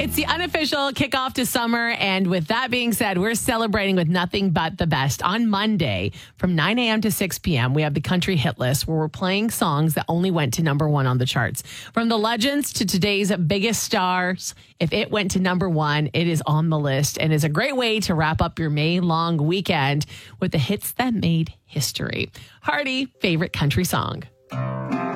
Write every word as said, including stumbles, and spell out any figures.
It's the unofficial kickoff to summer. And with that being said, we're celebrating with nothing but the best. On Monday from nine a.m. to six p.m., we have the country hit list where we're playing songs that only went to number one on the charts. From the legends to today's biggest stars, if it went to number one, it is on the list and is a great way to wrap up your May long weekend with the hits that made history. Hardy, favorite country song.